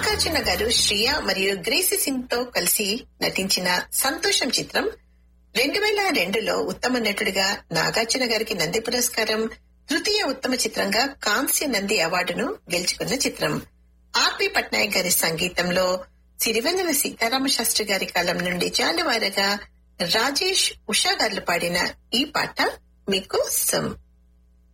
నాగార్జున గారు శ్రియ మరియు గ్రేసీ సింగ్ తో కలిసి నటించిన సంతోషం చిత్రం 2002లో ఉత్తమ నటుడిగా నాగార్జున గారికి నంది పురస్కారం, తృతీయ ఉత్తమ చిత్రంగా కాంస్య నంది అవార్డును గెలుచుకున్న చిత్రం. ఆర్పి పట్నాయక్ గారి సంగీతంలో సిరివెన్నెల సీతారామ శాస్త్రి గారి కాలం నుండి జాలువారగా రాజేష్, ఉషా గారు పాడిన ఈ పాట మీకోసం.